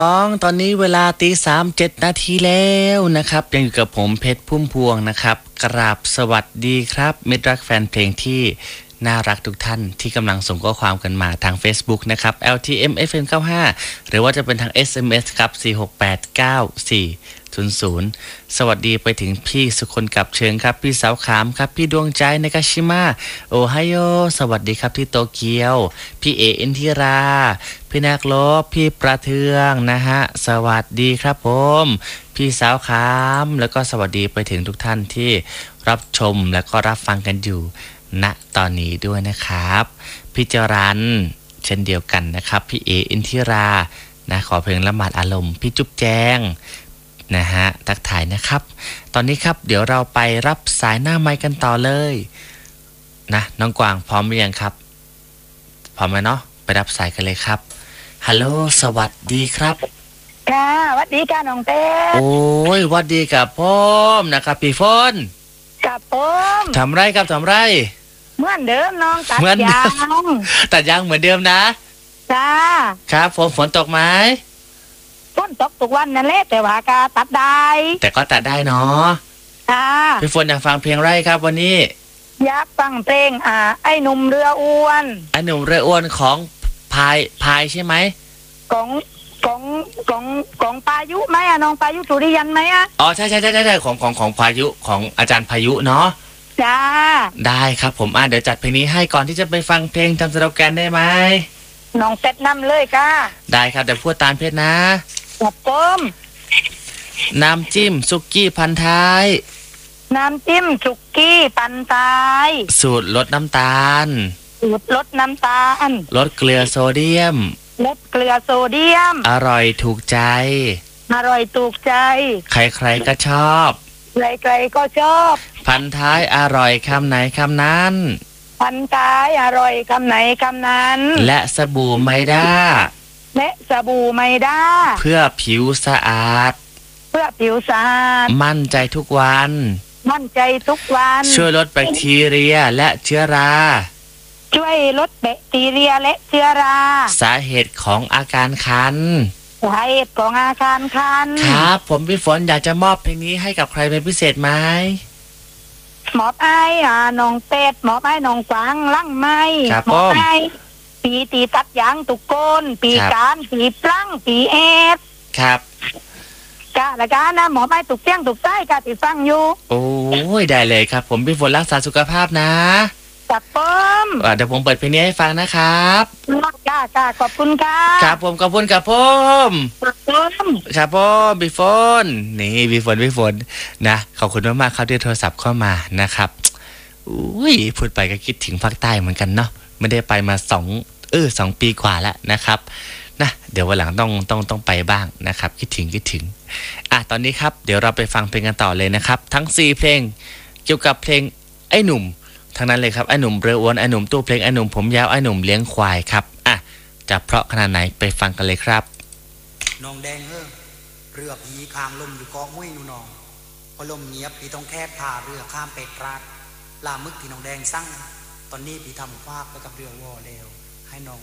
ตอนนี้เวลา3:07 นาทีแล้วนะครับยังอยู่กับผมเพชรพุ่มพวงนะครับกราบสวัสดีครับมิตรรักแฟนเพลงที่น่ารักทุกท่านที่กำลังส่งข้อความกันมาทาง Facebook นะครับ LTM FM 95หรือว่าจะเป็นทาง SMS ครับ4689400สวัสดีไปถึงพี่สุคนกับเชิงครับพี่สาวขามครับพี่ดวงใจในกาชิมะโอไฮโอสวัสดีครับที่โตเกียวพี่เออินทิราพี่นักลบพี่ประเทืองนะฮะสวัสดีครับผมพี่สาวขามแล้วก็สวัสดีไปถึงทุกท่านที่รับชมแล้วก็รับฟังกันอยู่ณตอนนี้ด้วยนะครับพี่จรันเช่นเดียวกันนะครับพี่เออินทิรานะขอเพลงละหมาดอารมณ์พี่จุ๊บแจงนะฮะทักทายนะครับตอนนี้ครับเดี๋ยวเราไปรับสายหน้าไมค์กันต่อเลยนะน้องกวางพร้อมหรือยังครับพร้อมไหมเนาะไปรับสายกันเลยครับฮัลโหลสวัสดีครับค่ะสวัสดีค่ะน้องเต้โอ้ยสวัสดีกับพ่อมนะครับพี่ฝนกับผมทำไรครับทำไรเหมือนเดิมน้องตัดยางตัดยางเหมือนเดิมนะจ้าครับฝนตกไหมฝนตกทุกวันนั่นแหละแต่ว่าก็ตัดได้แต่ก็ตัดได้เนาะค่ะพี่ฝนอยากฟังเพลงไรครับวันนี้อยากฟังเพลงไอ้หนุ่มเรืออ้วนไอ้หนุ่มเรืออ้วนของพายใช่ไหมของพายุไหมน้องพายุสุริยันไหมอ๋อใช่ของพายุของอาจารย์พายุเนาะจ้าได้ครับผมเดี๋ยวจัดเพลงนี้ให้ก่อนที่จะไปฟังเพลงทำสโลแกนได้ไหมน้องเป็ดนำเลยค่ะได้ครับเดี๋ยวพูดตามเพชรกับผมน้ำจิ้มสุกี้พันท้ายน้ำจิ้มสุกี้ปันตายสูตรลดน้ำตาลสูตรลดน้ำตาลลดเกลือโซเดียมลดเกลือโซเดียมอร่อยถูกใจอร่อยถูกใจใครๆก็ชอบใครๆก็ชอบพันท้ายอร่อยคำไหนคำนั้นพันท้ายอร่อยคำไหนคำนั้นและสบู่ไมด้าและสบู่ไมด้าเพื่อผิวสะอาดเพื่อผิวสะอาดมั่นใจทุกวันมั่นใจทุกวันช่วยลดแบคทีเรียและเชื้อราช่วยลดแบคทีเรียและเชื้อราสาเหตุของอาการคันสาเหตุของอาการคันครับผมพี่ฝนอยากจะมอบเพลงนี้ให้กับใครเป็นพิเศษไหมหมอบไอ้น้องเป็ดหมอบไอ้น้องกวางลั่งไม้หมอบไอ้ปีตีตัดยางตุกโกนปีการปีปลั้งปีเอสครับกะละกานะหมอบไอ้ตุกเตี้ยงตุกใต้กะติฟังอยู่โอ้ยได้เลยครับผมพี่ฝนรักษาสุขภาพนะกับผมเดี๋ยวผมเปิดเพลงนี้ให้ฟังนะครับค่ะขอบคุณครับครับผมขอบคุณครับผมครับผมพี่ฝนนี่พี่ฝนนะขอบคุณมากๆครับที่โทรศัพท์เข้ามานะครับอุ้ยพูดไปก็คิดถึงภาคใต้เหมือนกันเนาะไม่ได้ไปมา2 ปีกว่าแล้วนะครับนะเดี๋ยววันหลังต้องไปบ้างนะครับคิดถึงตอนนี้ครับเดี๋ยวเราไปฟังเพลงกันต่อเลยนะครับทั้ง4เพลงเกี่ยวกับเพลงไอ้หนุ่มทั้งนั้นเลยครับไอ้หนุ่มเรืออ้วนไอ้หนุ่มตู้เพลงไอ้หนุ่มผมยาวไอ้หนุ่มเลี้ยงควายครับจะเพราะขนาดไหนไปฟังกันเลยครับน้องแดงเรือผีคางลมอยู่เกาะมุ้ยนูนองพอลมเงียบพี่ต้องแค่พาเรือข้ามเป็ดราดลามึกที่น้องแดงสั่งตอนนี้พี่ทำฟากไปกับเรือวอแล้วให้น้อง